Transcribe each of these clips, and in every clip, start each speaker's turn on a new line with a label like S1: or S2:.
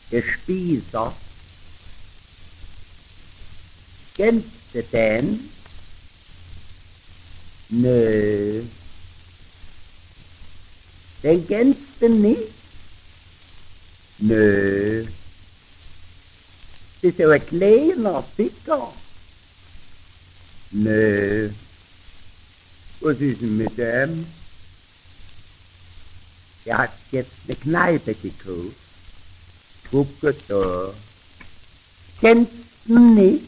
S1: der Spießer. Kennst du den? Nö. Den kennst du nicht? Nö. Das ist so ein kleiner, dicker. Nö. Was ist denn mit dem? Der hat jetzt eine Kneipe gekauft. Gucke da. Kennst du nicht?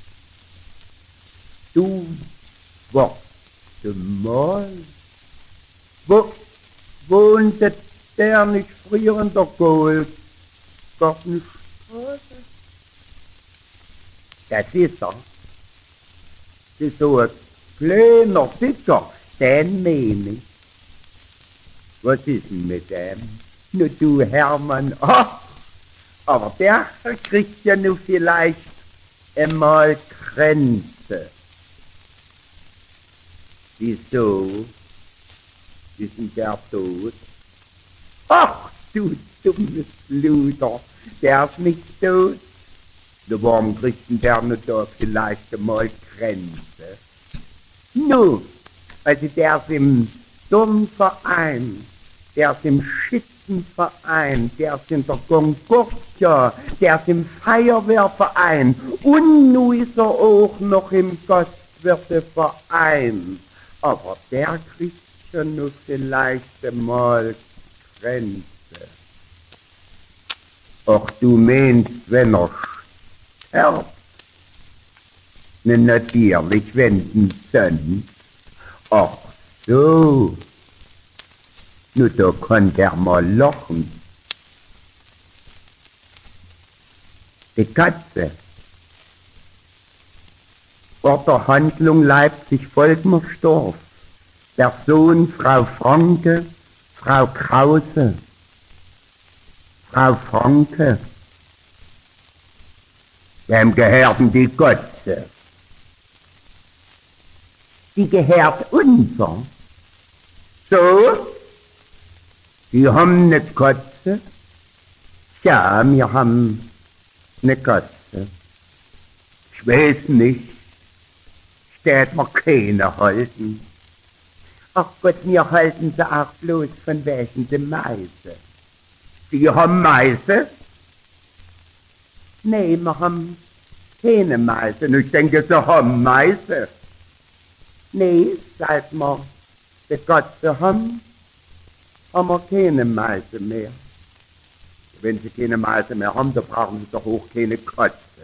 S1: Du, warte mal. Wo wohnte der nicht früher in der Goldgartenstraße? Das ist er. Das ist so ein kleiner Dicker, den meine ich. Was ist denn mit dem? Nur du, Hermann, aber der kriegt ja nur vielleicht einmal Grenze. Wieso? Ist denn der tot? Ach, du dummes Luder, der ist nicht tot. Na, warum kriegt denn der nur da vielleicht einmal Grenze? Nu, also der ist im Turnverein, der ist im Schützenverein, der ist in der Concordia, der ist im Feuerwehrverein und nu ist er auch noch im Gastwirteverein. Aber der kriegt schon nur vielleicht einmal Grenze. Ach, du meinst, wenn er stirbt? Ne, natürlich, wenn denn sonst. Ach so. Nur da kann der mal lachen. Die Katze. Vor der Handlung Leipzig-Volkmersdorf. Person Frau Franke, Frau Krause. Frau Franke. Wem gehört denn die Katze? Die gehört unser. So? Die haben eine Katze? Ja, wir haben eine Katze. Ich weiß nicht. Steht mir keine halten. Ach Gott, wir halten sie auch bloß von welchen die Meise. Die haben Meise? Nee, wir haben keine Meise. Und ich denke, sie haben Meise. Nee, seit wir die Katze haben wir keine Meise mehr. Wenn sie keine Meise mehr haben, dann brauchen sie doch auch keine Katze.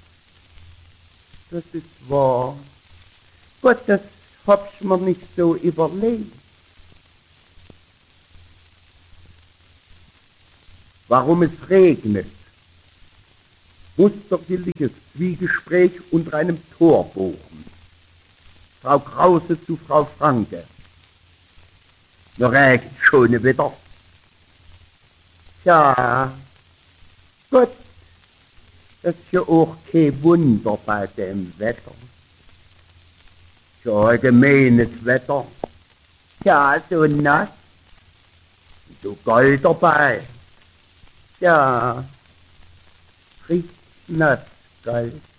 S1: Das ist wahr. Gott, das hab ich mir nicht so überlegt. Warum es regnet? Musterliches Zwiegespräch unter einem Torbogen. Frau Krause zu Frau Franke. Noch regnet schon wieder. Tja, Gott, das ist ja auch kein Wunder bei dem Wetter. So allgemeines Wetter. Ja, so nass, so Gold dabei. Ja, riecht nass, Gold.